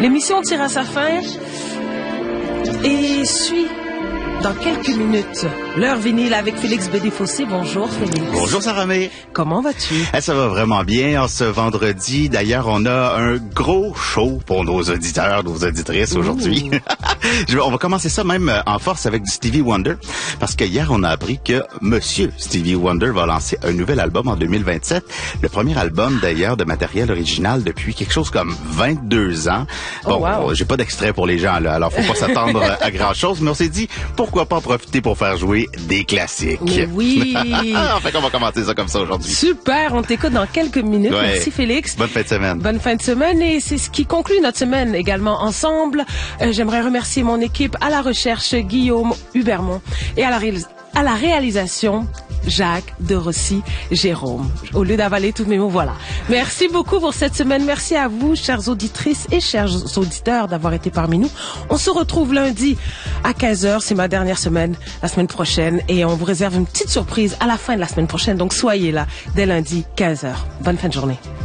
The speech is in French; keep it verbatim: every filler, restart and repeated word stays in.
L'émission tire à sa fin et suit dans quelques minutes l'heure vinyle avec Félix Bédé-Fossé. Bonjour Félix. Bonjour Sarah May. Comment vas-tu? Eh, ça va vraiment bien. Ce vendredi, d'ailleurs, on a un gros show pour nos auditeurs, nos auditrices aujourd'hui. Je, on va commencer ça même en force avec du Stevie Wonder, parce que hier, on a appris que Monsieur Stevie Wonder va lancer un nouvel album en deux mille vingt-sept. Le premier album, d'ailleurs, de matériel original depuis quelque chose comme vingt-deux ans. Bon, oh, wow. J'ai pas d'extrait pour les gens, là, alors faut pas s'attendre à grand-chose, mais on s'est dit, pourquoi pas en profiter pour faire jouer des classiques. Mais oui. En fait, on va commencer ça comme ça aujourd'hui. Super, on t'écoute dans quelques minutes. Ouais. Merci Félix. Bonne fin de semaine. Bonne fin de semaine et c'est ce qui conclut notre semaine également ensemble. Euh, j'aimerais remercier mon équipe à la recherche, Guillaume Hubermont, et à la, ré- à la réalisation, Jacques de Rossi, Jérôme. Au lieu d'avaler tous mes mots, voilà. Merci beaucoup pour cette semaine. Merci à vous, chères auditrices et chers auditeurs, d'avoir été parmi nous. On se retrouve lundi à quinze heures. C'est ma dernière semaine, la semaine prochaine. Et on vous réserve une petite surprise à la fin de la semaine prochaine. Donc, soyez là dès lundi, quinze heures. Bonne fin de journée.